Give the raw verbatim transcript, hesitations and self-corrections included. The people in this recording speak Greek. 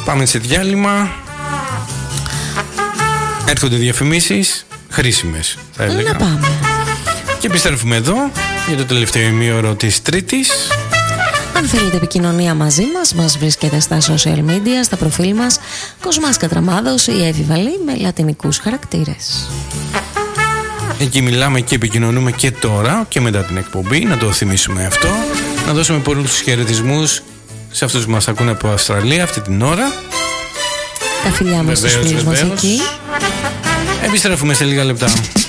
Πάμε σε διάλειμμα. Έρχονται διαφημίσεις χρήσιμες, θα έλεγα. Να πάμε. Και επιστρέφουμε εδώ για το τελευταίο ημίωρο της Τρίτης. Αν θέλετε επικοινωνία μαζί μας, μας βρίσκεται στα social media, στα προφίλ μας Κοσμάς Κατραμάδος ή Εύη Βαλή με λατινικούς χαρακτήρες. Εκεί μιλάμε και επικοινωνούμε και τώρα και μετά την εκπομπή. Να το θυμίσουμε αυτό. Να δώσουμε πολλούς τους χαιρετισμούς σε αυτούς που μας ακούνε από Αυστραλία αυτή την ώρα. Τα φιλιά μας στους φίλους μας εκεί. Επιστρέφουμε σε λίγα λεπτά.